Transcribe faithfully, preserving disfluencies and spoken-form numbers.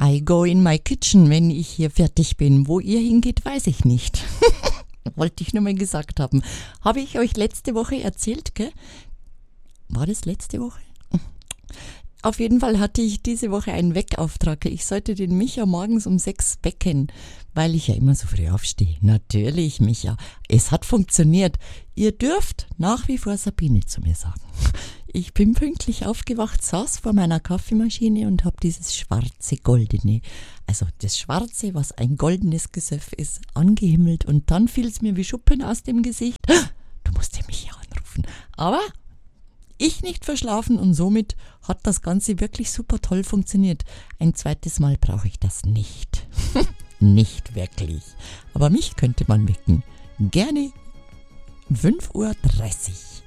I go in my kitchen, wenn ich hier fertig bin. Wo ihr hingeht, weiß ich nicht. Wollte ich nur mal gesagt haben. Habe ich euch letzte Woche erzählt, gell? War das letzte Woche? Auf jeden Fall hatte ich diese Woche einen Weckauftrag. Ich sollte den Micha morgens um sechs wecken, weil ich ja immer so früh aufstehe. Natürlich, Micha. Es hat funktioniert. Ihr dürft nach wie vor Sabine zu mir sagen. Ich bin pünktlich aufgewacht, saß vor meiner Kaffeemaschine und habe dieses schwarze, goldene, also das Schwarze, was ein goldenes Gesöff ist, angehimmelt. Und dann fiel es mir wie Schuppen aus dem Gesicht. Du musst den Micha anrufen. Aber ich nicht verschlafen und somit hat das Ganze wirklich super toll funktioniert. Ein zweites Mal brauche ich das nicht. Nicht wirklich. Aber mich könnte man wecken. Gerne fünf Uhr dreißig.